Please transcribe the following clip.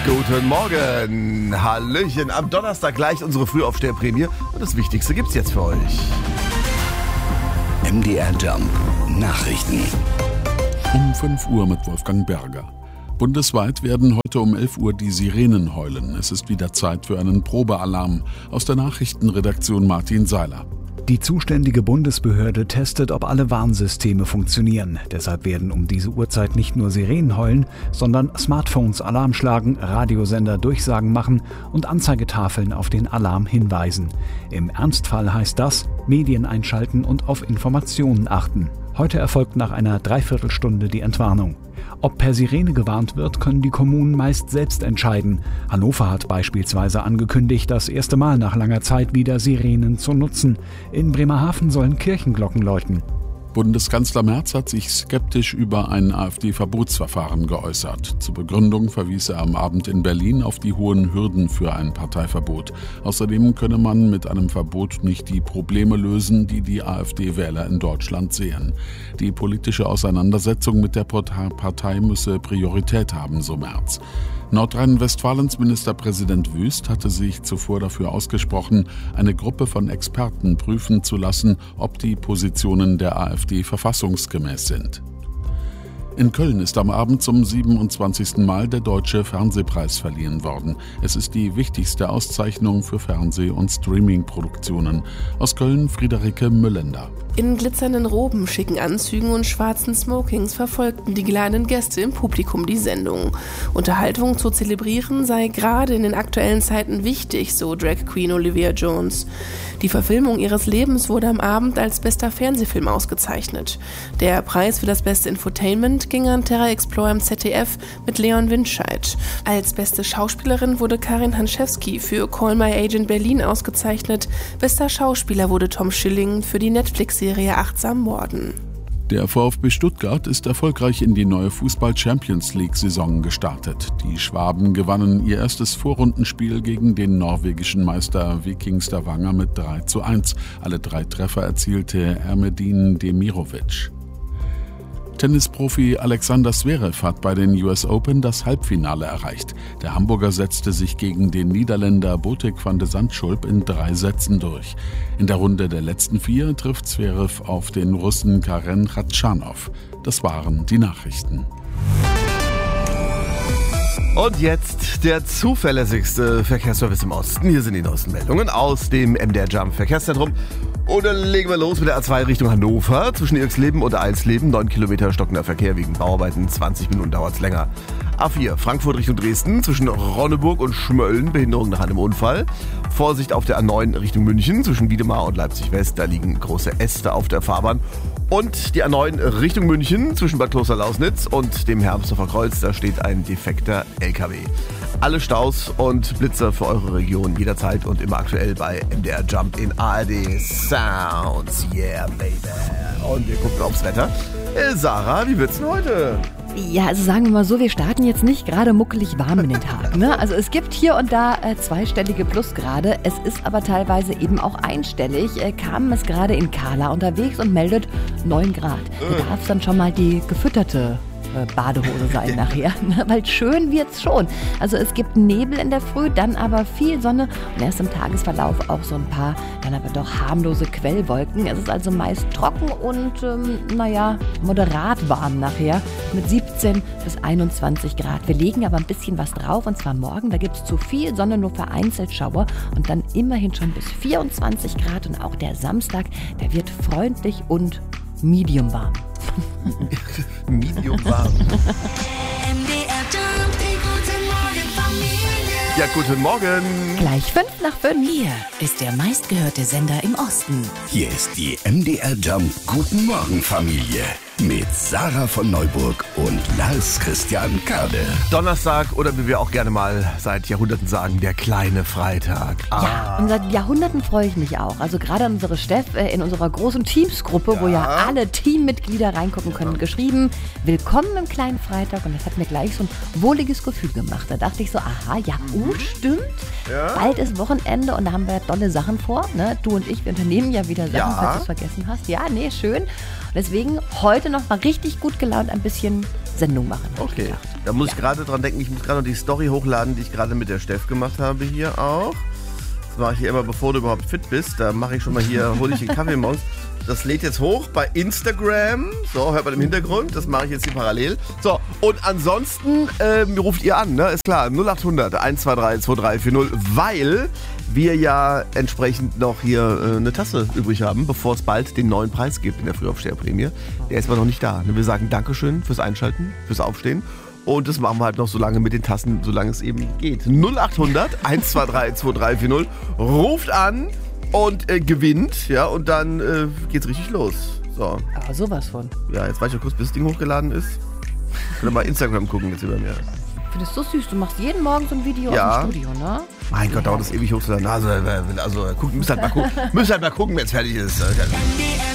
Guten Morgen, Hallöchen. Am Donnerstag gleich unsere Frühaufsteherprämie und das Wichtigste gibt's jetzt für euch. MDR Jump Nachrichten. Um 5 Uhr mit Wolfgang Berger. Bundesweit werden heute um 11 Uhr die Sirenen heulen. Es ist wieder Zeit für einen Probealarm. Aus der Nachrichtenredaktion Martin Seiler. Die zuständige Bundesbehörde testet, ob alle Warnsysteme funktionieren. Deshalb werden um diese Uhrzeit nicht nur Sirenen heulen, sondern Smartphones Alarm schlagen, Radiosender Durchsagen machen und Anzeigetafeln auf den Alarm hinweisen. Im Ernstfall heißt das, Medien einschalten und auf Informationen achten. Heute erfolgt nach einer Dreiviertelstunde die Entwarnung. Ob per Sirene gewarnt wird, können die Kommunen meist selbst entscheiden. Hannover hat beispielsweise angekündigt, das erste Mal nach langer Zeit wieder Sirenen zu nutzen. In Bremerhaven sollen Kirchenglocken läuten. Bundeskanzler Merz hat sich skeptisch über ein AfD-Verbotsverfahren geäußert. Zur Begründung verwies er am Abend in Berlin auf die hohen Hürden für ein Parteiverbot. Außerdem könne man mit einem Verbot nicht die Probleme lösen, die die AfD-Wähler in Deutschland sehen. Die politische Auseinandersetzung mit der Partei müsse Priorität haben, so Merz. Nordrhein-Westfalens Ministerpräsident Wüst hatte sich zuvor dafür ausgesprochen, eine Gruppe von Experten prüfen zu lassen, ob die Positionen der AfD verfassungsgemäß sind. In Köln ist am Abend zum 27. Mal der Deutsche Fernsehpreis verliehen worden. Es ist die wichtigste Auszeichnung für Fernseh- und Streaming-Produktionen. Aus Köln Friederike Müllender. In glitzernden Roben, schicken Anzügen und schwarzen Smokings verfolgten die geladenen Gäste im Publikum die Sendung. Unterhaltung zu zelebrieren sei gerade in den aktuellen Zeiten wichtig, so Drag Queen Olivia Jones. Die Verfilmung ihres Lebens wurde am Abend als bester Fernsehfilm ausgezeichnet. Der Preis für das beste Infotainment ging an Terra Explorer im ZDF mit Leon Windscheid. Als beste Schauspielerin wurde Karin Hanschewski für Call My Agent Berlin ausgezeichnet. Bester Schauspieler wurde Tom Schilling für die Netflix-Serie Achtsam Morden. Der VfB Stuttgart ist erfolgreich in die neue Fußball-Champions-League-Saison gestartet. Die Schwaben gewannen ihr erstes Vorrundenspiel gegen den norwegischen Meister Viking Stavanger mit 3:1. Alle 3 Treffer erzielte Ermedin Demirovic. Tennisprofi Alexander Zverev hat bei den US Open das Halbfinale erreicht. Der Hamburger setzte sich gegen den Niederländer Botic van de Zandschulp in 3 Sätzen durch. In der Runde der letzten 4 trifft Zverev auf den Russen Karen Khachanov. Das waren die Nachrichten. Und jetzt der zuverlässigste Verkehrsservice im Osten. Hier sind die neuesten Meldungen aus dem MDR Jump Verkehrszentrum. Und dann legen wir los mit der A2 Richtung Hannover. Zwischen Irxleben und Eilsleben 9 Kilometer stockender Verkehr wegen Bauarbeiten. 20 Minuten dauert es länger. A4 Frankfurt Richtung Dresden. Zwischen Ronneburg und Schmölln Behinderung nach einem Unfall. Vorsicht auf der A9 Richtung München. Zwischen Wiedemar und Leipzig West. Da liegen große Äste auf der Fahrbahn. Und die A9 Richtung München. Zwischen Bad Kloster-Lausnitz und dem Hermsdorfer Kreuz. Da steht ein defekter LKW. Alle Staus und Blitzer für eure Region jederzeit und immer aktuell bei MDR Jump in ARD Sounds. Yeah, baby. Und wir gucken aufs Wetter. Sarah, wie wird's denn heute? Ja, also sagen wir mal so, wir starten jetzt nicht gerade muckelig warm in den Tag. Ne? Also es gibt hier und da zweistellige Plusgrade. Es ist aber teilweise eben auch einstellig. Kam es gerade in Kala unterwegs und meldet 9 Grad. Da darf es dann schon mal die gefütterte Badehose sein nachher, ne? Weil schön wird's schon. Also es gibt Nebel in der Früh, dann aber viel Sonne und erst im Tagesverlauf auch so ein paar, dann aber doch harmlose Quellwolken. Es ist also meist trocken und moderat warm nachher mit 17 bis 21 Grad. Wir legen aber ein bisschen was drauf und zwar morgen, da gibt's zu viel Sonne, nur vereinzelt Schauer und dann immerhin schon bis 24 Grad und auch der Samstag, der wird freundlich und medium warm. Medium warm. Ja, guten Morgen. Gleich 5 nach 5. Hier ist der meistgehörte Sender im Osten. Hier ist die MDR Jump Guten Morgen Familie mit Sarah von Neuburg und Lars Christian Kade. Donnerstag oder wie wir auch gerne mal seit Jahrhunderten sagen, der kleine Freitag. Ja, und seit Jahrhunderten freue ich mich auch. Also gerade an unsere Steff in unserer großen Teamsgruppe, wo ja alle Teammitglieder reingucken können, geschrieben, willkommen im kleinen Freitag. Und das hat mir gleich so ein wohliges Gefühl gemacht. Da dachte ich so, aha, ja, stimmt. Ja. Bald ist Wochenende und da haben wir tolle Sachen vor. Ne? Du und ich, wir unternehmen ja wieder Sachen, falls du es vergessen hast. Ja, nee, schön. Deswegen heute heute noch mal richtig gut gelaunt ein bisschen Sendung machen. Okay, da muss ich gerade dran denken, ich muss gerade noch die Story hochladen, die ich gerade mit der Steff gemacht habe hier auch. Das mache ich hier immer, bevor du überhaupt fit bist. Da mache ich schon mal hier, hole ich den Kaffee morgens. Das lädt jetzt hoch bei Instagram. So, hört man im Hintergrund. Das mache ich jetzt hier parallel. So, und ansonsten ruft ihr an, ne? Ist klar, 0800 123 2340, weil wir ja entsprechend noch hier eine Tasse übrig haben, bevor es bald den neuen Preis gibt in der Frühaufsteherprämie. Der ist aber noch nicht da. Wir sagen Dankeschön fürs Einschalten, fürs Aufstehen. Und das machen wir halt noch so lange mit den Tassen, solange es eben geht. 0800 123 2340. Ruft an und gewinnt, ja, und dann geht's richtig los. So. Aber sowas von. Ja, jetzt warte ich kurz, bis das Ding hochgeladen ist. Könnt ihr mal Instagram gucken jetzt über mir. Ich finde es so süß. Du machst jeden Morgen so ein Video aus dem Studio, ne? Mein Gott, dauert das ewig hochzuladen. Also müsst halt mal gucken, wenn es fertig ist.